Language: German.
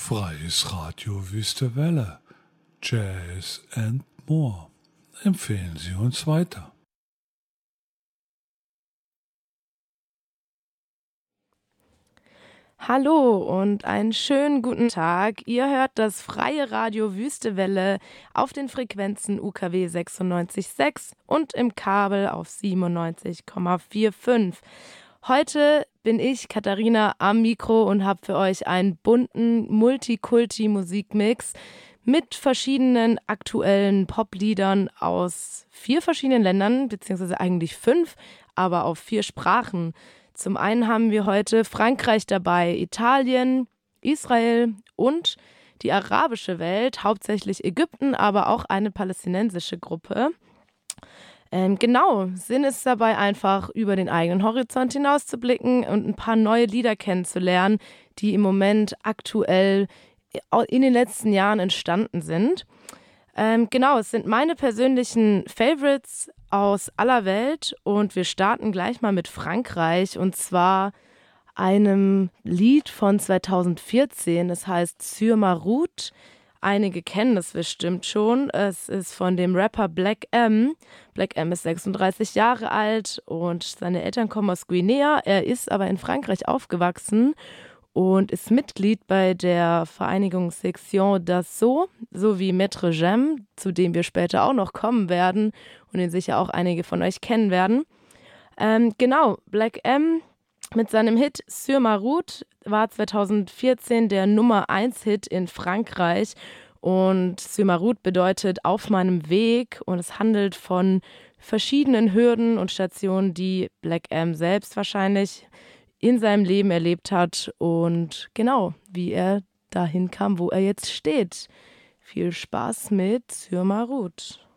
Freies Radio Wüste Welle, Jazz and More. Empfehlen Sie uns weiter. Hallo und einen schönen guten Tag. Ihr hört das Freie Radio Wüstewelle auf den Frequenzen UKW 96,6 und im Kabel auf 97,45. Heute bin ich, Katharina, am Mikro und habe für euch einen bunten Multikulti-Musikmix mit verschiedenen aktuellen Popliedern aus 4 verschiedenen Ländern, beziehungsweise eigentlich 5, aber auf 4 Sprachen. Zum einen haben wir heute Frankreich dabei, Italien, Israel und die arabische Welt, hauptsächlich Ägypten, aber auch eine palästinensische Gruppe. Sinn ist dabei einfach, über den eigenen Horizont hinauszublicken und ein paar neue Lieder kennenzulernen, die im Moment aktuell in den letzten Jahren entstanden sind. Es sind meine persönlichen Favorites aus aller Welt und wir starten gleich mal mit Frankreich und zwar einem Lied von 2014. Es heißt Sur ma route. Einige kennen es bestimmt schon. Es ist von dem Rapper Black M. Black M ist 36 Jahre alt und seine Eltern kommen aus Guinea. Er ist aber in Frankreich aufgewachsen und ist Mitglied bei der Vereinigung Section d'Assaut sowie Maître Gem, zu dem wir später auch noch kommen werden und den sicher auch einige von euch kennen werden. Black M mit seinem Hit Sur ma route war 2014 der Nummer-1-Hit in Frankreich und Sur ma route bedeutet auf meinem Weg und es handelt von verschiedenen Hürden und Stationen, die Black M selbst wahrscheinlich in seinem Leben erlebt hat und wie er dahin kam, wo er jetzt steht. Viel Spaß mit Sur ma route.